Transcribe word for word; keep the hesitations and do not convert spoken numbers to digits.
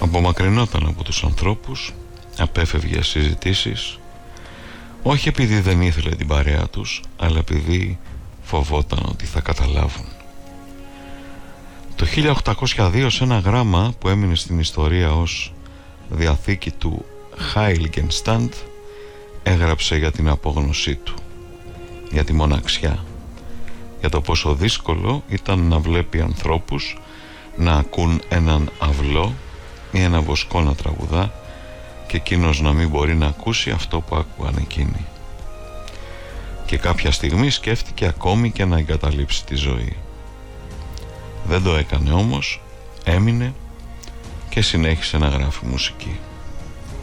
Απομακρυνόταν από τους ανθρώπους, απέφευγε συζητήσεις, όχι επειδή δεν ήθελε την παρέα τους, αλλά επειδή φοβόταν ότι θα καταλάβουν. Το χίλια οκτακόσια δύο, σε ένα γράμμα που έμεινε στην ιστορία ως διαθήκη του Heiligenstand, έγραψε για την απόγνωσή του, για τη μοναξιά, για το πόσο δύσκολο ήταν να βλέπει ανθρώπους να ακούν έναν αυλό ή ένα βοσκό να τραγουδά και εκείνος να μην μπορεί να ακούσει αυτό που άκουγαν εκείνοι. Και κάποια στιγμή σκέφτηκε ακόμη και να εγκαταλείψει τη ζωή. Δεν το έκανε όμως, έμεινε και συνέχισε να γράφει μουσική.